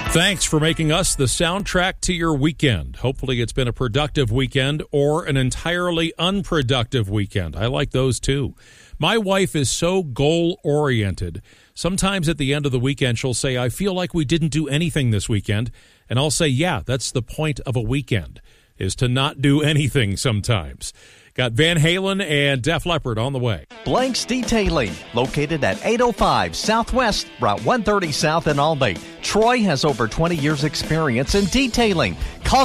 Thanks for making us the soundtrack to your weekend. Hopefully it's been a productive weekend or an entirely unproductive weekend. I like those too. My wife is so goal-oriented. Sometimes at the end of the weekend, she'll say, I feel like we didn't do anything this weekend. And I'll say, yeah, that's the point of a weekend, is to not do anything sometimes. Got Van Halen and Def Leppard on the way. Blanks Detailing, located at 805 Southwest, Route 130 South in Albany. Troy has over 20 years experience in detailing. Call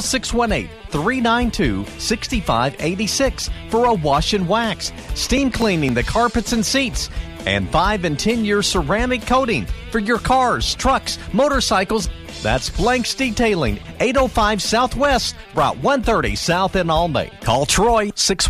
618-392-6586 for a wash and wax, steam cleaning the carpets and seats, and 5 and 10-year ceramic coating for your cars, trucks, motorcycles. That's Blanks Detailing, 805 Southwest, Route 130 South in Albany. Call Troy,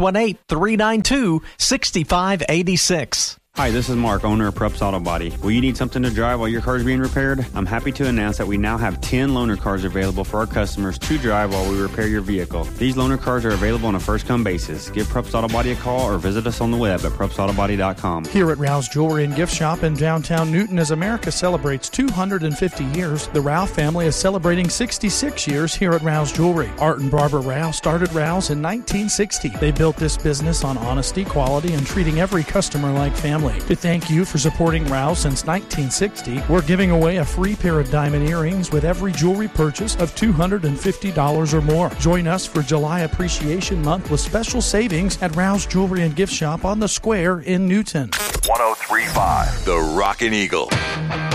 618-392-6586. Hi, this is Mark, owner of Prupp's Auto Body. Will you need something to drive while your car is being repaired? I'm happy to announce that we now have 10 loaner cars available for our customers to drive while we repair your vehicle. These loaner cars are available on a first-come basis. Give Prupp's Auto Body a call or visit us on the web at PruppsAutoBody.com. Here at Rouse Jewelry and Gift Shop in downtown Newton, as America celebrates 250 years, the Rouse family is celebrating 66 years here at Rouse Jewelry. Art and Barbara Rouse started Rouse in 1960. They built this business on honesty, quality, and treating every customer like family. To thank you for supporting Rouse since 1960, we're giving away a free pair of diamond earrings with every jewelry purchase of $250 or more. Join us for July Appreciation Month with special savings at Rouse Jewelry and Gift Shop on the Square in Newton. 103.5 The Rockin' Eagle.